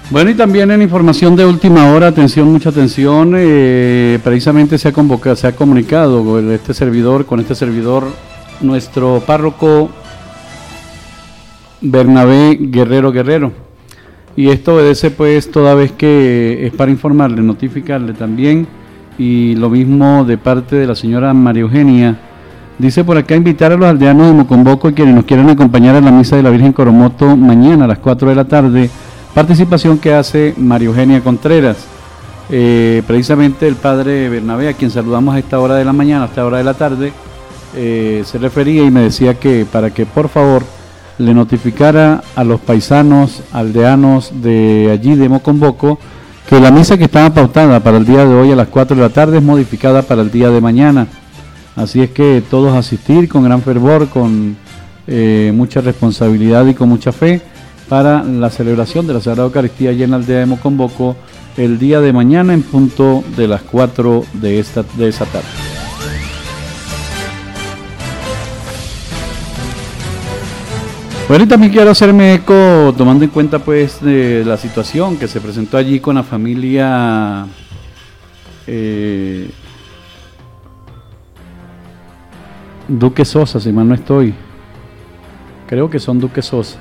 Bueno, y también en información de última hora, atención, mucha atención, precisamente se ha comunicado con este servidor, nuestro párroco Bernabé Guerrero. Y esto obedece pues toda vez que es para informarle, notificarle también, y lo mismo de parte de la señora María Eugenia. Dice por acá invitar a los aldeanos de Mocomboco y quienes nos quieran acompañar a la misa de la Virgen Coromoto mañana a las 4 de la tarde. Participación que hace María Eugenia Contreras. Precisamente el padre Bernabé, a quien saludamos a esta hora de la mañana, a esta hora de la tarde, se refería y me decía que para que por favor le notificara a los paisanos aldeanos de allí de Mocomboco que la misa que estaba pautada para el día de hoy a las 4 de la tarde es modificada para el día de mañana. Así es que todos asistir con gran fervor, con mucha responsabilidad y con mucha fe para la celebración de la Sagrada Eucaristía allí en la aldea de Mocomboco el día de mañana en punto de las 4 de esa tarde. Bueno, y también quiero hacerme eco, tomando en cuenta pues de la situación que se presentó allí con la familia Duque Sosa, si mal no estoy. Creo que son Duque Sosa.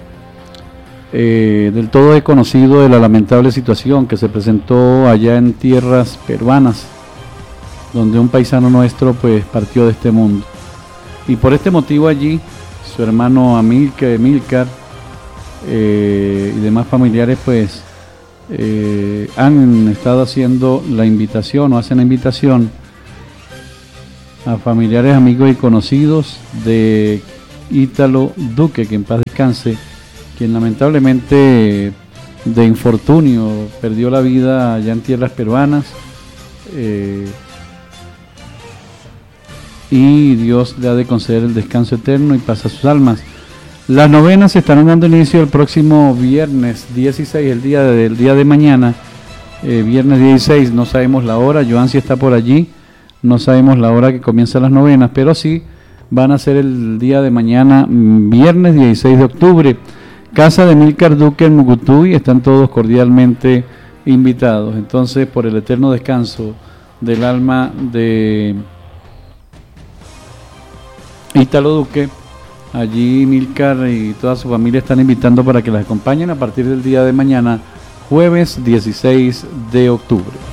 Del todo he conocido de la lamentable situación que se presentó allá en tierras peruanas, donde un paisano nuestro pues partió de este mundo. Y por este motivo allí, su hermano Amílcar y demás familiares pues han estado haciendo la invitación o hacen la invitación a familiares, amigos y conocidos de Ítalo Duque, que en paz descanse, quien lamentablemente de infortunio perdió la vida allá en tierras peruanas, y Dios le ha de conceder el descanso eterno y paz a sus almas. Las novenas se estarán dando inicio el próximo viernes 16, el día de mañana, viernes 16, no sabemos la hora, Joansi está por allí, no sabemos la hora que comienzan las novenas, pero sí van a ser el día de mañana, viernes 16 de octubre. Casa de Amílcar Duque en Mucutuy, están todos cordialmente invitados. Entonces, por el eterno descanso del alma de Ítalo Duque, allí Amílcar y toda su familia están invitando para que las acompañen a partir del día de mañana, jueves 16 de octubre.